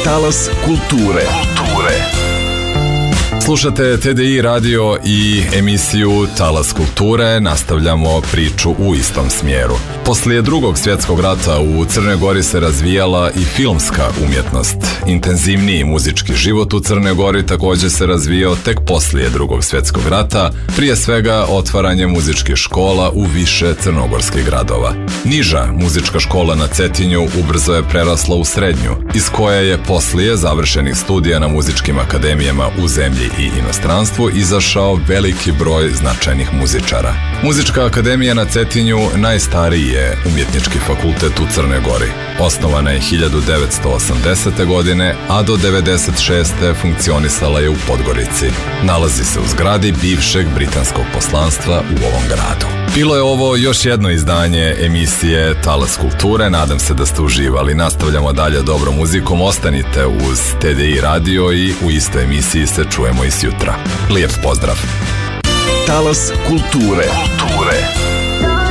Talas kulture. Slušate TDI radio i emisiju Talas kulture, nastavljamo priču u istom smjeru. Poslije Drugog svjetskog rata u Crnoj Gori se razvijala i filmska umjetnost. Intenzivniji muzički život u Crnoj Gori također se razvijao tek poslije Drugog svjetskog rata, prije svega otvaranje muzičkih škola u više crnogorskih gradova. Niža muzička škola na Cetinju ubrzo je prerasla u srednju, iz koje je poslije završenih studija na muzičkim akademijama u zemlji i inostranstvu izašao veliki broj značajnih muzičara. Muzička akademija na Cetinju najstariji je umjetnički fakultet u Crnoj Gori. Osnovana je 1980. godine, a do 1996. funkcionisala je u Podgorici. Nalazi se u zgradi bivšeg britanskog poslanstva u ovom gradu. Bilo je ovo još jedno izdanje emisije Talas kulture, nadam se da ste uživali. Nastavljamo dalje dobrom muzikom, ostanite uz TDI radio i u istoj emisiji se čujemo i sjutra. Lijep pozdrav! Talas kulture.